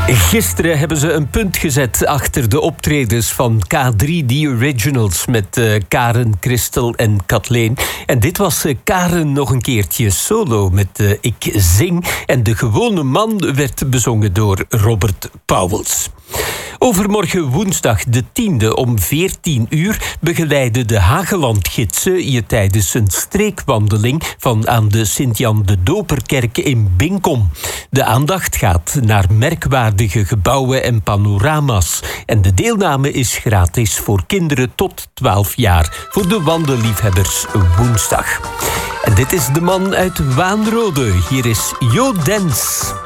Gisteren hebben ze een punt gezet achter de optredens van K3 The Originals met Karen, Christel en Kathleen. En dit was Karen nog een keertje solo met Ik Zing. En De Gewone Man werd bezongen door Robert Pauwels. Overmorgen woensdag de 10e om 14 uur begeleiden de Hagelandgidsen je tijdens een streekwandeling van aan de Sint-Jan de Doperkerk in Binkom. De aandacht gaat naar merkwaardige gebouwen en panorama's. En de deelname is gratis voor kinderen tot 12 jaar voor de wandelliefhebbers woensdag. En dit is de man uit Waanrode. Hier is Jo Dens.